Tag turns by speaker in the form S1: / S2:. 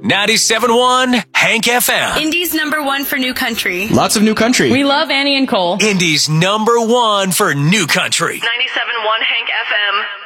S1: 97.1 Hank FM.
S2: Indy's #1 for new country.
S3: Lots of new country.
S4: We love Annie and Cole.
S1: Indy's #1 for new country.
S2: 97.1 Hank FM.